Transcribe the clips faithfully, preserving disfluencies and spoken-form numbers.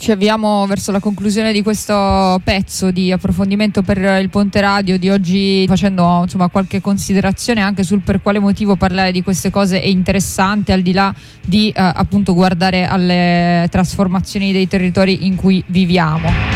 Ci avviamo verso la conclusione di questo pezzo di approfondimento per il Ponte Radio di oggi, facendo insomma qualche considerazione anche sul per quale motivo parlare di queste cose è interessante, al di là di eh, appunto guardare alle trasformazioni dei territori in cui viviamo.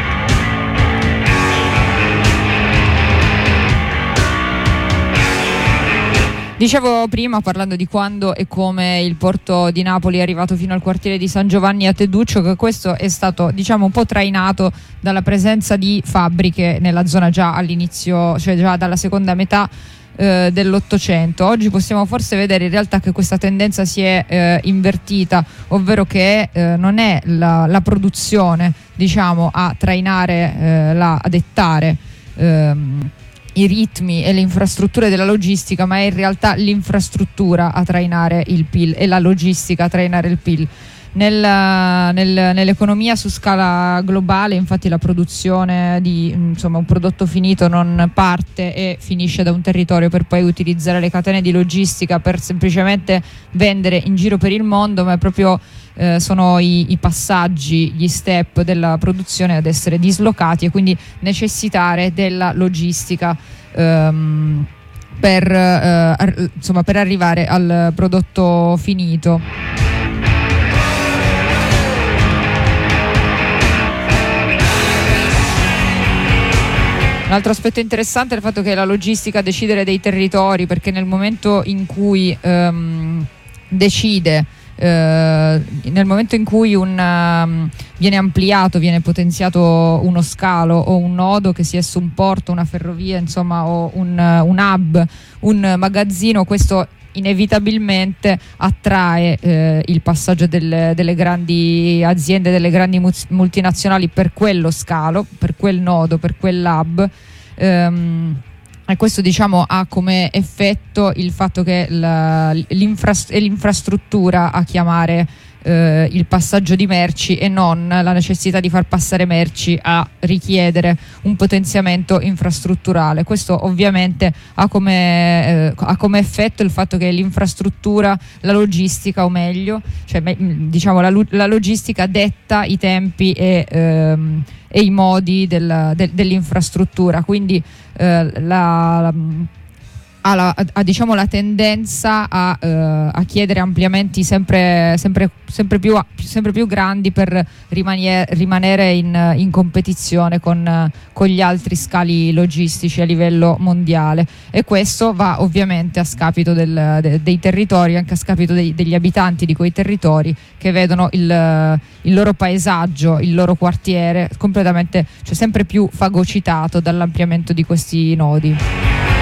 Dicevo prima, parlando di quando e come il porto di Napoli è arrivato fino al quartiere di San Giovanni a Teduccio, che questo è stato, diciamo, un po' trainato dalla presenza di fabbriche nella zona già all'inizio, cioè già dalla seconda metà eh, dell'Ottocento. Oggi possiamo forse vedere in realtà che questa tendenza si è eh, invertita, ovvero che eh, non è la, la produzione, diciamo, a trainare, eh, la, a dettare ehm, i ritmi e le infrastrutture della logistica, ma è in realtà l'infrastruttura a trainare il P I L e la logistica a trainare il P I L. Nel, nel, nell'economia su scala globale, infatti, la produzione di insomma un prodotto finito non parte e finisce da un territorio per poi utilizzare le catene di logistica per semplicemente vendere in giro per il mondo, ma è proprio eh, sono i, i passaggi, gli step della produzione ad essere dislocati e quindi necessitare della logistica ehm, per, eh, ar- insomma, per arrivare al prodotto finito. Un altro aspetto interessante è il fatto che la logistica decidere dei territori, perché nel momento in cui ehm, decide, eh, nel momento in cui un, um, viene ampliato, viene potenziato uno scalo o un nodo, che sia esso un porto, una ferrovia, insomma, o un, un hub, un magazzino, questo inevitabilmente attrae eh, il passaggio del, delle grandi aziende, delle grandi multinazionali per quello scalo, per quel nodo, per quel hub, ehm, e questo, diciamo, ha come effetto il fatto che la, l'infra- è l'infrastruttura a chiamare eh, il passaggio di merci e non la necessità di far passare merci a richiedere un potenziamento infrastrutturale. Questo ovviamente ha come, eh, ha come effetto il fatto che l'infrastruttura, la logistica, o meglio, cioè diciamo la, la logistica detta i tempi e, ehm, e i modi del, del, dell'infrastruttura, quindi eh, la, la Ha, la, ha diciamo la tendenza a, eh, a chiedere ampliamenti sempre, sempre, sempre, più, sempre più grandi per rimanie, rimanere in, in competizione con, con gli altri scali logistici a livello mondiale, e questo va ovviamente a scapito del, de, dei territori, anche a scapito dei, degli abitanti di quei territori, che vedono il, il loro paesaggio, il loro quartiere completamente, cioè sempre più fagocitato dall'ampliamento di questi nodi.